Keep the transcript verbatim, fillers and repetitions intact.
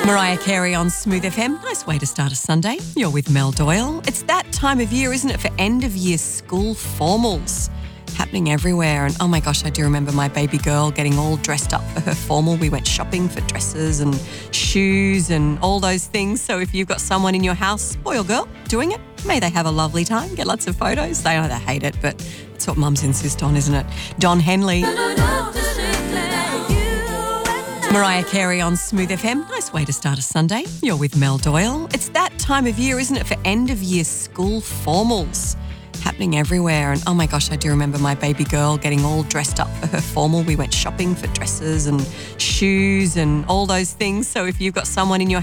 Mariah Carey on Smooth F M. Nice way to start a Sunday. You're with Mel Doyle. It's that time of year, isn't it, for end of year school formals happening everywhere. And oh my gosh, I do remember my baby girl getting all dressed up for her formal. We went shopping for dresses and shoes and all those things. So if you've got someone in your house, boy or girl, doing it, may they have a lovely time. Get lots of photos. They either hate it, but that's what mums insist on, isn't it? Don Henley. Mariah Carey on Smooth F M. Nice way to start a Sunday. You're with Mel Doyle. It's that time of year, isn't it, for end of year school formals happening everywhere. And oh my gosh, I do remember my baby girl getting all dressed up for her formal. We went shopping for dresses and shoes and all those things. So if you've got someone in your